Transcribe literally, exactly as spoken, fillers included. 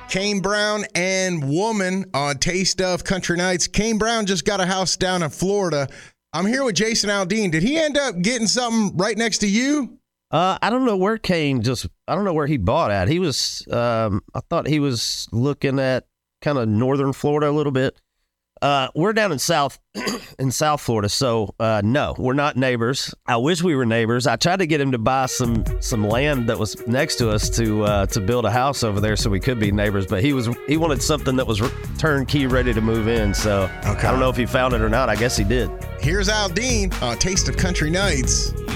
Kane Brown and Woman on Taste of Country Nights. Kane Brown just got a house down in Florida. I'm here with Jason Aldean. Did he end up getting something right next to you? Uh, I don't know where Kane just, I don't know where he bought at. He was, um, I thought he was looking at kind of northern Florida a little bit. Uh, we're down in South, in South Florida. So, uh, no, we're not neighbors. I wish we were neighbors. I tried to get him to buy some, some land that was next to us to, uh, to build a house over there so we could be neighbors, but he was, he wanted something that was turnkey ready to move in. So okay. I don't know if he found it or not. I guess he did. Here's Aldean on Taste of Country Nights.